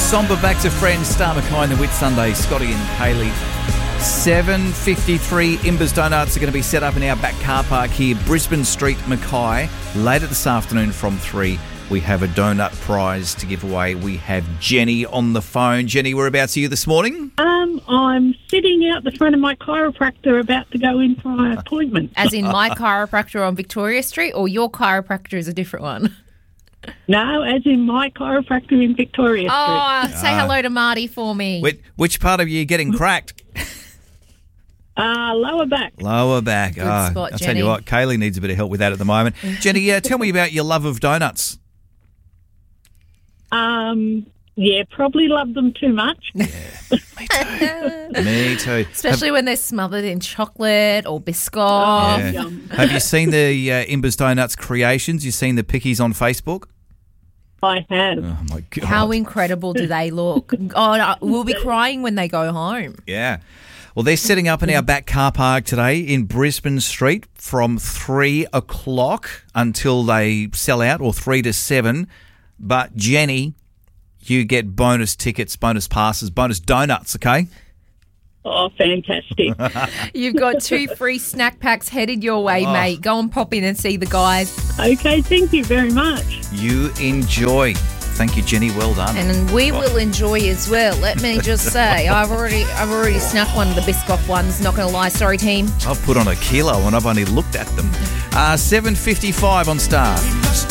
Somber back to Friends, Star Mackay and the Whit Sunday, Scotty and Kaylee. 7:53 Imbers Donuts are going to be set up in our back car park here, Brisbane Street, Mackay. Later this afternoon from 3, we have a donut prize to give away. We have Jenny on the phone. Jenny, whereabouts are you this morning? I'm sitting out the front of my chiropractor about to go in for my appointment. As in my chiropractor on Victoria Street, or your chiropractor is a different one? No, as in my chiropractor in Victoria Street. Oh, say hello to Marty for me. Which part of you are getting cracked? Lower back. Lower back. Good spot, I'll tell Jenny. you what, Kaylee needs a bit of help with that at the moment. Jenny, tell me about your love of donuts. Yeah, probably love them too much. Me too. Especially when they're smothered in chocolate or biscoff. Oh, Yeah. yum. Have you seen the Imbers Donuts creations? You seen the pickies on Facebook? I have. Oh, my God. How incredible do they look? Oh, no, we'll be crying when they go home. Yeah. Well, they're setting up in our back car park today in Brisbane Street from 3 o'clock until they sell out, or 3 to 7. But, Jenny, you get bonus tickets, bonus passes, bonus donuts, okay? Oh, fantastic. You've got 2 free snack packs headed your way, mate. Go and pop in and see the guys. Okay, thank you very much. You enjoy. Thank you, Jenny. Well done. And we will enjoy as well. Let me just say, I've already snuck one of the Biscoff ones. Not going to lie. Sorry, team. I've put on a kilo and I've only looked at them. 7:55 on Star.